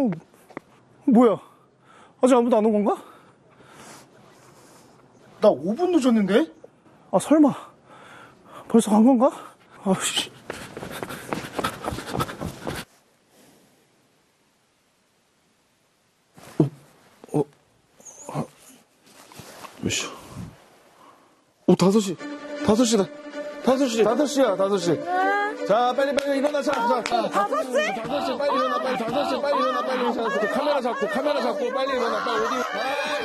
뭐야? 아직 아무도 안 온 건가? 나 5분 늦었는데? 아, 설마. 벌써 간 건가? 아씨. 몇 시야? 5시. 5시다. 5시야. 자, 빨리 일어나자. 자. 5시? 5시 빨리 일어나. 빨리 일어나. 카메라 잡고 빨리 일어나. 빨리 어디.